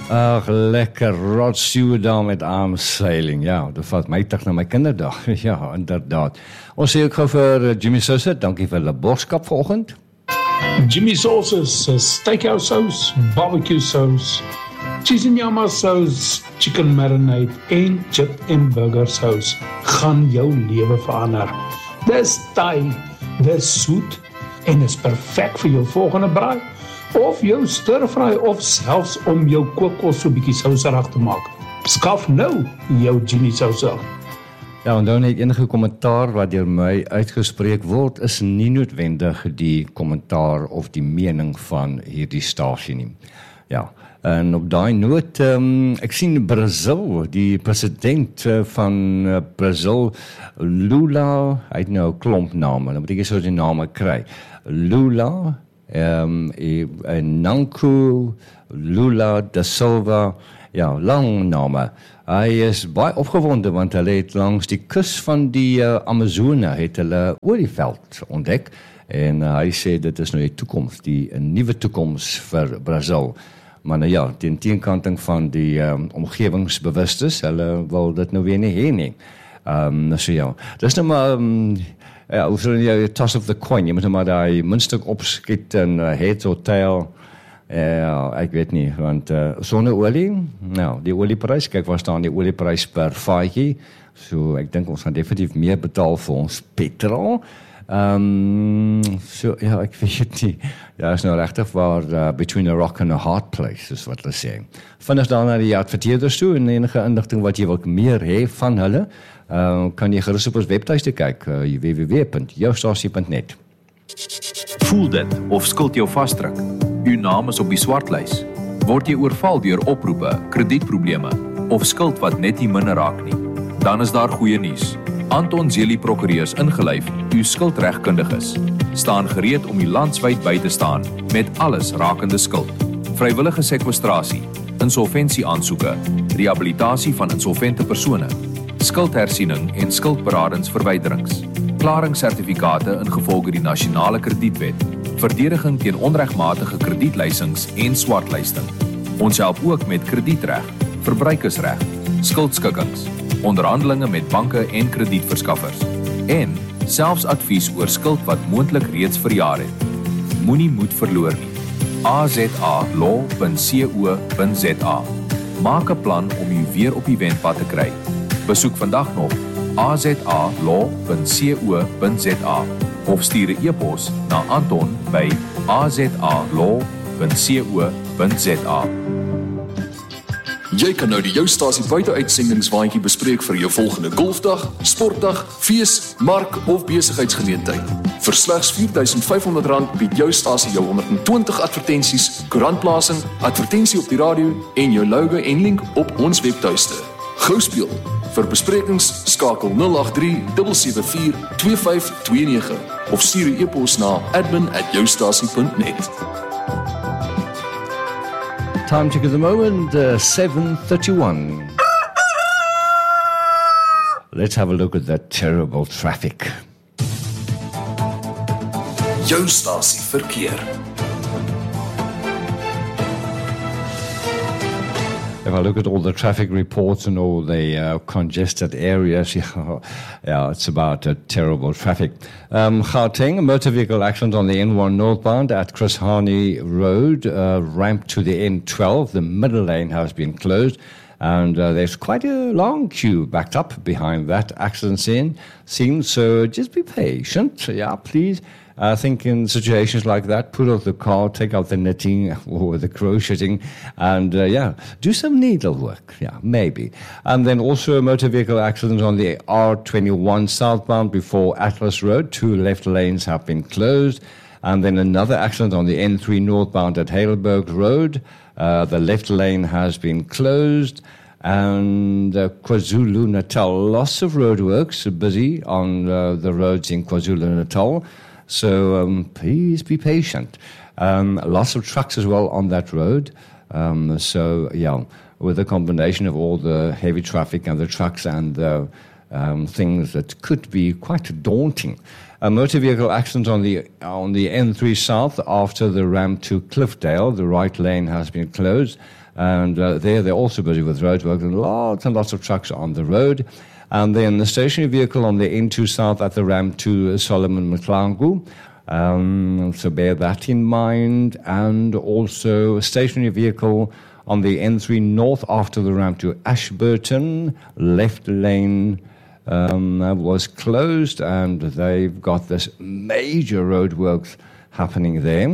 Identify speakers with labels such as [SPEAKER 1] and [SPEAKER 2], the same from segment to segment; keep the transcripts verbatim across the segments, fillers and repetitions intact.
[SPEAKER 1] Ag, lekker rotstuur daar met armseiling. Ja, dat vat my terug na my kinderdag. Ja, inderdaad. Ons sê ook gou vir Jimmy Sousa, dankie vir die boodskap vanoggend.
[SPEAKER 2] Jimmy Sousa's steakhouse sauce, barbecue sauce, cheese and yama sauce, chicken marinade en chip en burger sauce gaan jou lewe verander. Dis taai, dis soet en is perfek vir jou volgende braai of jou stir-fry of selfs om jou kookkos so 'n bietjie souserig te maak. Skaf nou jou Jimmy Sousa.
[SPEAKER 1] Ja, en dan enige kommentaar wat deur my uitgespreek word, is nie noodwendig die kommentaar of die mening van hierdie stasie nie. Ja, en op daai noot, um, ek sien Brazil, die president van uh, Brazil, Lula, hy het nou 'n klomp name, dan moet ek so die name kry. Lula, um, en Nanku, Lula da Silva, ja, lang name. Hy is baie opgewonde want hulle het langs die kus van die uh, Amazone het hulle olieveld ontdek en uh, hy sê dit is nou die toekoms, die een nuwe toekoms vir Brazil. Maar nou ja, die teenkanting van die um, omgewingsbewustes, hulle wil dit nou weer nie hê nie. Um, so ja, dis nou maar um, ja, hoe sal jy toss of the coin, jy moet nou maar die muntstuk opskiet en uh, head or tail. Ja, ek weet nie, want uh, sonneolie, nou, die olieprys, kyk waar staan die olieprys per vaatjie, so ek dink ons gaan definitief meer betaal vir ons petrol. Um, so, ja, ek weet nie, ja, is nou rechtig waar uh, between a rock and a hard place, is wat hulle sê. Vinnig dan na die adverteerders toe, en enige inligting wat jy wil meer hê van hulle, uh, kan jy gerus op ons webtuiste kyk, uh, w w w punt jou stasie punt net.
[SPEAKER 3] Voel dit of skuld jou vasdruk? Uw naam is op die swartlys. Word jy oorval deur oproepe, kredietprobleme of skuld wat net nie minder raak nie? Dan is daar goeie nuus. Anton Zelie Prokureurs ingelyf, uw skuldregkundiges, staan gereed om u landwyd by te staan met alles rakende skuld. Vrywillige sekwestrasie, insolventie aansoeke, rehabilitasie van insolvente persone, skuldhersiening en skuldberadingsverwyderings, klaringssertifikate ingevolge die nasionale kredietwet, verdediging teen onregmatige kredietleisings en swartlisting. Ons help ook met kredietreg, verbruikersreg, skuldskikkings, onderhandelinge met banke en kredietverskaffers en selfs advies oor skuld wat moontlik reeds verjaar het. Moenie moed verloor nie. a z a law punt co punt z a. Maak 'n plan om u weer op die wendpad te kry. Besoek vandag nog a z a law punt co punt z a of stuur 'n e-pos na Anton by a z a law punt co punt z a.
[SPEAKER 4] Jy kan nou die Jou Stasie buiteuitsendingswaandjie bespreek vir jou volgende golfdag, sportdag, fees, mark of besigheidsgeleentheid. Vir slegs vier duisend vyf honderd rand bied Jou Stasie jou honderd en twintig advertensies, koerantplasing, advertensie op die radio en jou logo en link op ons webtuiste. Gou speel. Vir besprekings skakel nul agt drie sewe sewe vier twee vyf twee nege of stuur 'n e-pos na admin at jou stasie punt net.
[SPEAKER 1] Time check at the moment, uh, seven thirty-one. Let's have a look at that terrible traffic.
[SPEAKER 4] Jou Stasie verkeer.
[SPEAKER 1] If I look at all the traffic reports and all the uh, congested areas, yeah, yeah, it's about uh, terrible traffic. Um, Gauteng, a motor vehicle accident on the N one northbound at Chris Hani Road, uh, ramp to the N twelve. The middle lane has been closed, and uh, there's quite a long queue backed up behind that accident scene. scene so just be patient, yeah, please. I think in situations like that, put off the car, take out the knitting or the crocheting, and uh, yeah, do some needlework, yeah, maybe. And then also a motor vehicle accident on the R twenty-one southbound before Atlas Road. Two left lanes have been closed. And then another accident on the N three northbound at Heidelberg Road. Uh, the left lane has been closed. And uh, KwaZulu-Natal, lots of roadworks are busy on uh, the roads in KwaZulu-Natal. So um, please be patient. Um, lots of trucks as well on that road. Um, so yeah, with a combination of all the heavy traffic and the trucks and the um, things that could be quite daunting. A motor vehicle accident on the on the N three South after the ramp to Cliffdale. The right lane has been closed, and uh, there they're also busy with roadwork and lots and lots of trucks on the road. And then the stationary vehicle on the N two South at the ramp to Solomon Mklangu. Um, so bear that in mind. And also a stationary vehicle on the N three North after the ramp to Ashburton. Left lane um, was closed, and they've got this major roadworks happening there.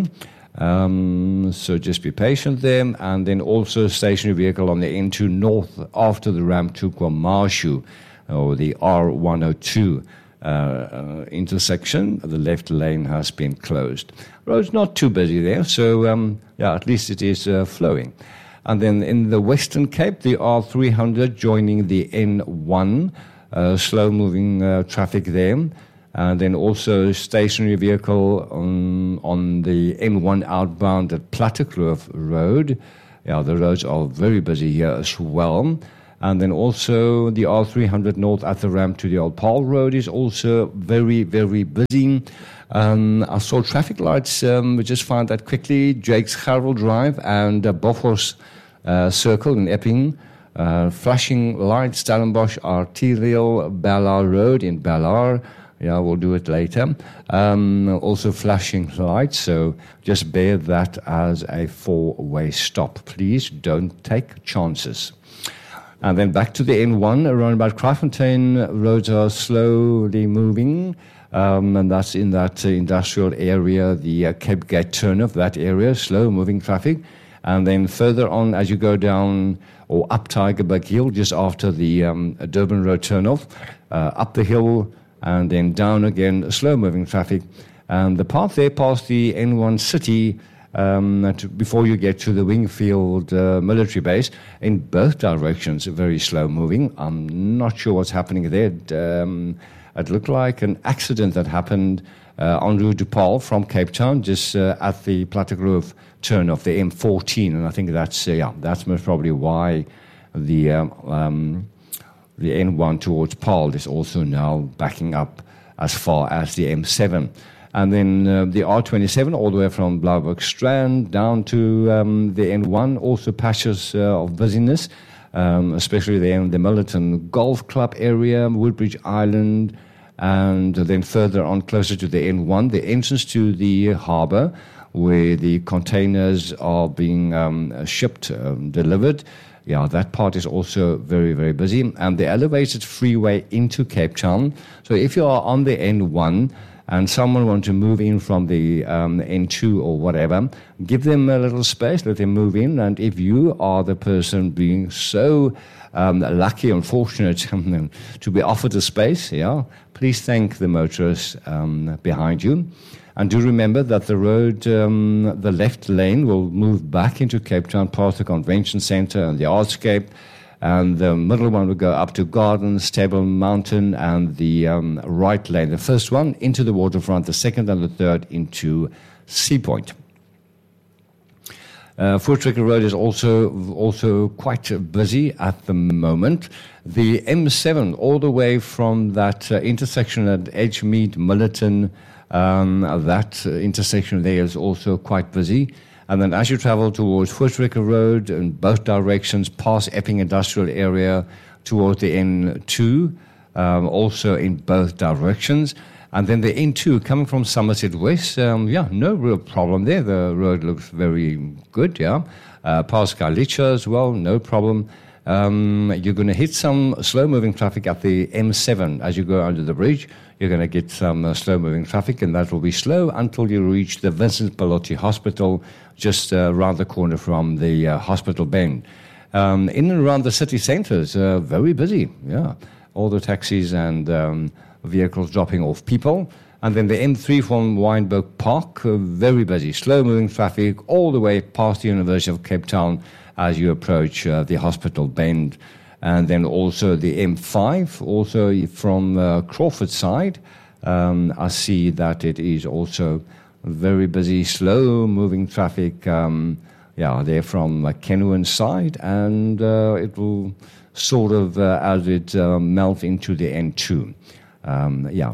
[SPEAKER 1] Um, so just be patient there. And then also a stationary vehicle on the N two North after the ramp to KwaMashu, or the R one oh two uh, uh, intersection. The left lane has been closed. Road's not too busy there, so um, yeah, at least it is uh, flowing. And then in the Western Cape, the R three hundred joining the N one, uh, slow-moving uh, traffic there. And then also stationary vehicle on, on the N one outbound at Plattekloof Road. Yeah, the roads are very busy here as well. And then also the R three hundred North at the ramp to the Old Paul Road is also very, very busy. Um, I saw traffic lights. Um, we just found that quickly. Jake's Harrell Drive and uh, Bofors uh, Circle in Epping. Uh, flashing lights, Stellenbosch Arterial, Ballar Road in Ballar. Yeah, we'll do it later. Um, also flashing lights, so just bear that as a four-way stop. Please don't take chances. And then back to the N one, around about Kraaifontein, roads are slowly moving, um, and that's in that uh, industrial area, the uh, Cape Gate turnoff, that area, slow-moving traffic. And then further on, as you go down or up Tygerberg Hill, just after the um, Durban Road turnoff, uh, up the hill, and then down again, slow-moving traffic. And the path there past the N one City, um, to, before you get to the Wingfield uh, military base, in both directions, very slow-moving. I'm not sure what's happening there. It, um, it looked like an accident that happened uh, en route to Paarl from Cape Town, just uh, at the Plattekloof turn of the M fourteen. And I think that's, uh, yeah, that's most probably why the... Um, um, The N one towards Paarl is also now backing up as far as the M seven. And then uh, the R twenty-seven all the way from Blaauwberg Strand down to um, the N one, also patches uh, of busyness, um, especially there in the Millerton Golf Club area, Woodbridge Island, and then further on closer to the N one, the entrance to the harbour, where the containers are being um, shipped, um, delivered. Yeah, that part is also very, very busy. And the elevated freeway into Cape Town. So if you are on the N one and someone wants to move in from the um, N two or whatever, give them a little space, let them move in. And if you are the person being so um, lucky and fortunate to be offered a space, yeah, please thank the motorists um, behind you. And do remember that the road, um, the left lane will move back into Cape Town past the Convention Centre and the Artscape, and the middle one will go up to Gardens, Table Mountain, and the um, right lane, the first one, into the waterfront, the second and the third into Sea Point. Uh, Voortrekker Road is also also quite busy at the moment. The M seven, all the way from that uh, intersection at Edgemead, Millerton, Um, that uh, intersection there is also quite busy. And then as you travel towards Voortrekker Road in both directions, past Epping Industrial Area towards the N two, um, also in both directions. And then the N two coming from Somerset West, um, yeah, no real problem there. The road looks very good, yeah. Uh, past Galicia as well, no problem. Um, you're going to hit some slow-moving traffic at the M seven as you go under the bridge. You're going to get some uh, slow-moving traffic, and that will be slow until you reach the Vincent Pallotti Hospital, just uh, around the corner from the uh, hospital bend. Um, in and around the city centres, uh, very busy, yeah. All the taxis and um, vehicles dropping off people. And then the M three from Wynberg Park, uh, very busy, slow-moving traffic all the way past the University of Cape Town as you approach uh, the hospital bend. And then also the M five, also from uh, Crawford side. Um, I see that it is also very busy, slow-moving traffic, um, yeah, there from uh, Kenwyne side. And uh, it will sort of, uh, as it uh, melt into the N two. Um, yeah.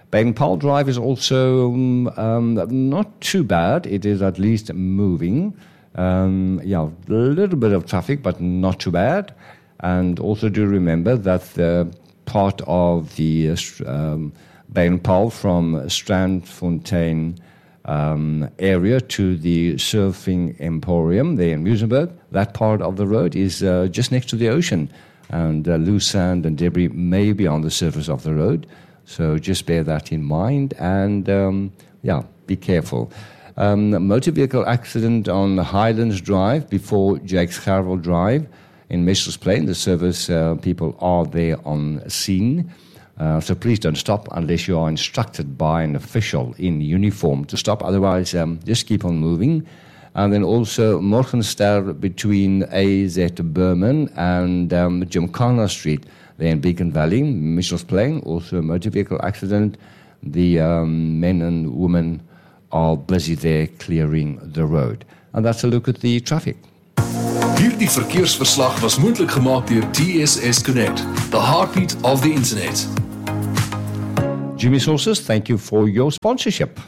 [SPEAKER 1] Baden-Powell Drive is also um, not too bad. It is at least moving. Um, yeah, a little bit of traffic, but not too bad. And also do remember that the part of the um, Baden-Powell from Strandfontein um, area to the Surfing Emporium there in Muizenberg, that part of the road is uh, just next to the ocean. And uh, loose sand and debris may be on the surface of the road. So just bear that in mind and, um, yeah, be careful. Um, a motor vehicle accident on Highlands Drive before Jakes Gerwel Drive in Mitchells Plain. The service uh, people are there on scene. Uh, so please don't stop unless you are instructed by an official in uniform to stop. Otherwise, um, just keep on moving. And then also Morgenster between A Z Berman and um, Gymkhana Street there in Beacon Valley, Mitchells Plain. Also a motor vehicle accident. The um, men and women are busy there clearing the road. And that's a look at the traffic.
[SPEAKER 4] Hierdie verkeersverslag was moontlik gemaak deur T S S Connect, the heartbeat of the internet.
[SPEAKER 1] Jimmy Sources, thank you for your sponsorship.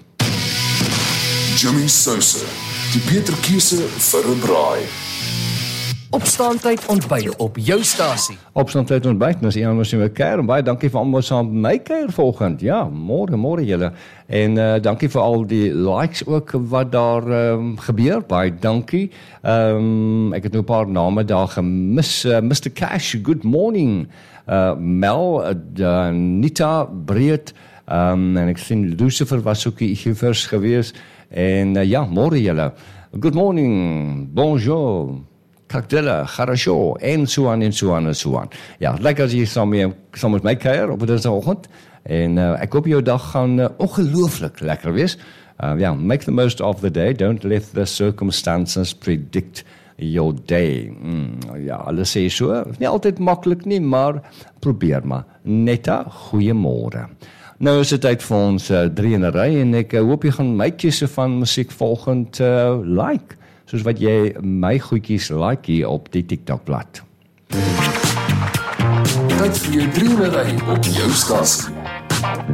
[SPEAKER 4] Jimmy Sosa, die beter keuse vir 'n braai.
[SPEAKER 5] Opstaantyd ontbyt op jou stasie.
[SPEAKER 1] Opstaantyd ontbyt, nou is Ian ons weer kuier, en baie dankie vir almal saam met my kuier vanoggend. Ja, môre, môre julle. En uh, dankie vir al die likes ook wat daar um, gebeur, baie dankie. Um, ek het nou 'n paar name daar gemis. Uh, mister Cash, good morning. Uh, Mel, uh, Nita, Breed, um, en ek sien Lucifer was ook hier vers gewees. En uh, ja, môre julle. Good morning, bonjour. Kakdilla, Garasho, en so aan en so aan en so aan. Ja, lekker as jy saam met, saam met my kuier op 'n dinsdagoggend. En uh, ek hoop jou dag gaan uh, ongelooflik lekker wees. Uh, ja, make the most of the day. Don't let the circumstances predict your day. Mm, ja, hulle sê so. Nie altyd maklik nie, maar probeer maar. Netta, goeiemôre. Nou is dit tyd vir ons uh, drie in 'n ry en ek uh, hoop jy gaan my keuse van musiek volgend uh, like. Soos wat jy my goedjies like hier op die TikTok blad.
[SPEAKER 4] Tyd vir jou drie in 'n ry op jou stasie.